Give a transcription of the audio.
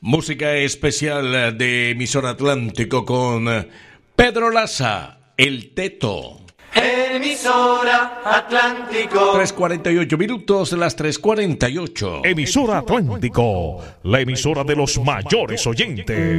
Música especial de Emisora Atlántico con Pedro Laza, el Teto. Emisora Atlántico. 3:48 minutos, las 3:48. Emisora Atlántico, la emisora de los mayores oyentes.